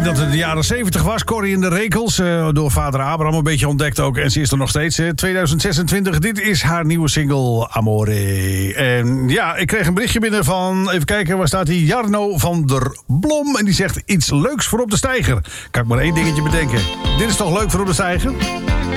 denk dat het de jaren 70 was. Corrie in de Rekels, door vader Abraham een beetje ontdekt ook. En ze is er nog steeds, 2026. Dit is haar nieuwe single, Amore. En ja, ik kreeg een berichtje binnen van, even kijken, waar staat die? Jarno van der Blom. En die zegt, iets leuks voor op de steiger. Kan ik maar één dingetje bedenken. Dit is toch leuk voor op de steiger?